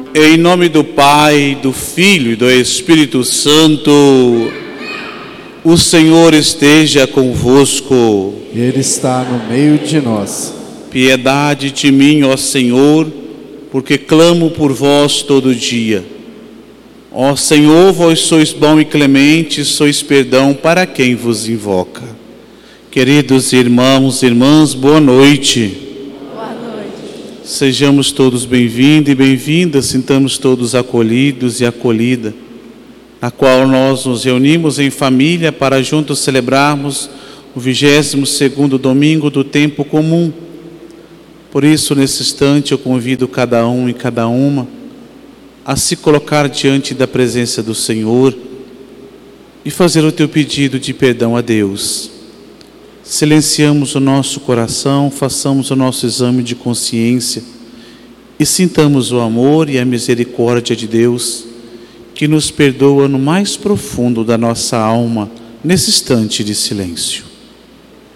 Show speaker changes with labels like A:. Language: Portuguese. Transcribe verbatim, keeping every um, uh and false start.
A: Em nome do Pai, do Filho e do Espírito Santo, o Senhor esteja convosco.
B: Ele está no meio de nós.
A: Piedade de mim, ó Senhor, porque clamo por vós todo dia. Ó Senhor, vós sois bom e clemente, sois perdão para quem vos invoca. Queridos irmãos e irmãs, boa noite. Sejamos todos bem-vindos e bem-vindas, sintamos todos acolhidos e acolhida, na qual nós nos reunimos em família para juntos celebrarmos o vigésimo segundo domingo do tempo comum. Por isso, nesse instante, eu convido cada um e cada uma a se colocar diante da presença do Senhor e fazer o teu pedido de perdão a Deus. Silenciamos o nosso coração, façamos o nosso exame de consciência e sintamos o amor e a misericórdia de Deus, que nos perdoa no mais profundo da nossa alma, nesse instante de silêncio.